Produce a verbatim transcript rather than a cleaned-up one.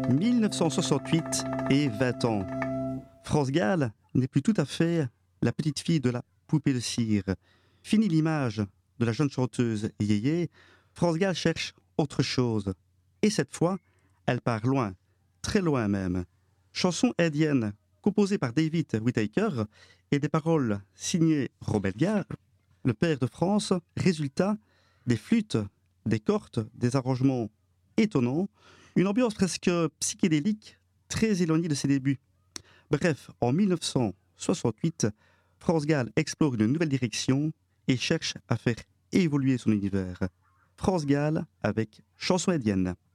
mille neuf cent soixante-huit et vingt ans. France Gall n'est plus tout à fait la petite fille de la poupée de cire. Fini l'image de la jeune chanteuse yéyé, France Gall cherche autre chose. Et cette fois, elle part loin, très loin même. Chanson indienne composée par David Whittaker et des paroles signées Robert Gall, le père de France. Résultat, des flûtes, des cordes, des arrangements étonnants, une ambiance presque psychédélique, très éloignée de ses débuts. Bref, en mille neuf cent soixante-huit, France Gall explore une nouvelle direction et cherche à faire évoluer son univers. France Gall avec Chanson indienne.